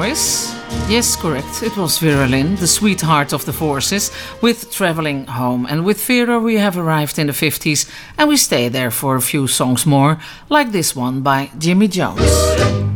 voice. Yes, correct. It was Vera Lynn, the sweetheart of the forces, with Traveling Home. And with Vera we have arrived in the 50s and we stay there for a few songs more, like this one by Jimmy Jones.